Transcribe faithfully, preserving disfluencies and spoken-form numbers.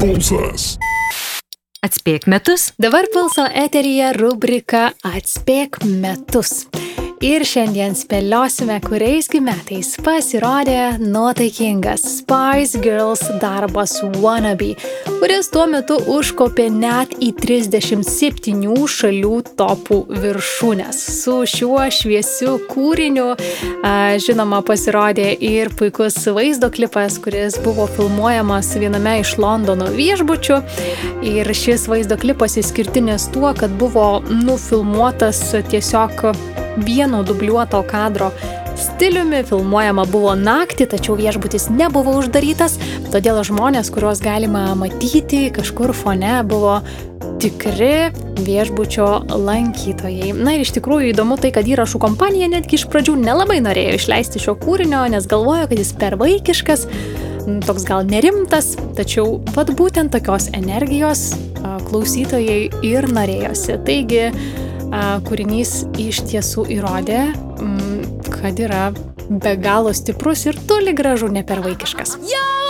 Pulsas. Atspėk metus. Dabar Pulso eteryje rubrika Atspėk metus. Ir šiandien spėliosime, kuriaisgi metais pasirodė nuotaikingas Spice Girls darbas Wannabe, kuris tuo metu užkopė net į trisdešimt septynių šalių topų viršūnes. Su šiuo šviesiu kūriniu, žinoma, pasirodė ir puikus vaizdo klipas, kuris buvo filmuojamas viename iš Londono viešbučių. Ir šis vaizdo klipas išskirtinis tuo, kad buvo nufilmuotas tiesiog vieno dubliuoto kadro stiliumi, filmuojama buvo naktį, tačiau viešbutis nebuvo uždarytas, todėl žmonės, kuriuos galima matyti kažkur fone, buvo tikri viešbučio lankytojai. Na ir iš tikrųjų įdomu tai, kad įrašų kompanija netgi iš pradžių nelabai norėjo išleisti šio kūrinio, nes galvojo, kad jis per vaikiškas, toks gal nerimtas, tačiau vat būtent tokios energijos klausytojai ir norėjosi. Taigi, kūrinys iš tiesų įrodė, kad yra be galo stiprus ir toli gražu ne per vaikiškas.